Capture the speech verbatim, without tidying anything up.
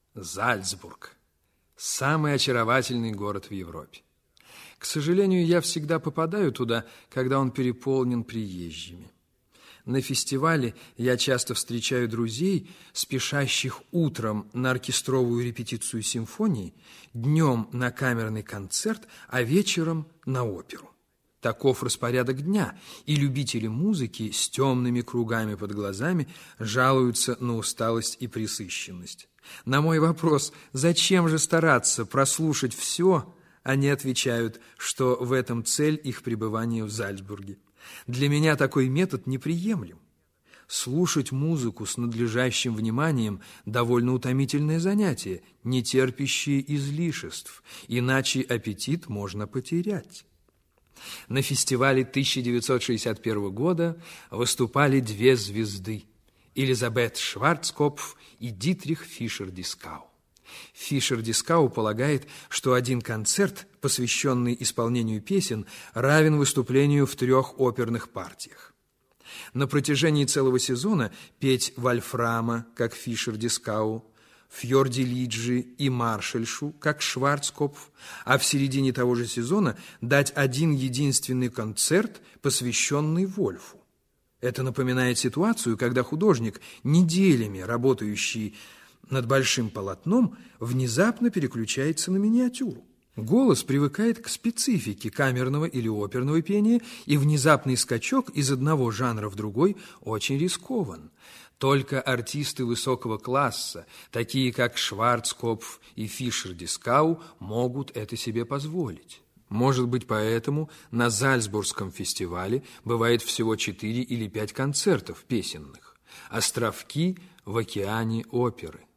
Зальцбург – самый очаровательный город в Европе. К сожалению, я всегда попадаю туда, когда он переполнен приезжими. На фестивале я часто встречаю друзей, спешащих утром на оркестровую репетицию симфонии, днем на камерный концерт, а вечером на оперу. Таков распорядок дня, и любители музыки с темными кругами под глазами жалуются на усталость и пресыщенность. На мой вопрос, зачем же стараться прослушать все, они отвечают, что в этом цель их пребывания в Зальцбурге. Для меня такой метод неприемлем. Слушать музыку с надлежащим вниманием – довольно утомительное занятие, не терпящее излишеств, иначе аппетит можно потерять. На фестивале тысяча девятьсот шестьдесят первого года выступали две звезды – Элизабет Шварцкопф и Дитрих Фишер-Дискау. Фишер-Дискау полагает, что один концерт, посвященный исполнению песен, равен выступлению в трех оперных партиях. На протяжении целого сезона петь Вольфрама, как Фишер-Дискау, Фьордилиджи и Маршельшу, как Шварцкопф, а в середине того же сезона дать один единственный концерт, посвященный Вольфу. Это напоминает ситуацию, когда художник, неделями работающий над большим полотном, внезапно переключается на миниатюру. Голос привыкает к специфике камерного или оперного пения, и внезапный скачок из одного жанра в другой очень рискован. Только артисты высокого класса, такие как Шварцкопф и Фишер-Дискау, могут это себе позволить. Может быть, поэтому на Зальцбургском фестивале бывает всего четыре или пять концертов песенных. Островки в океане оперы.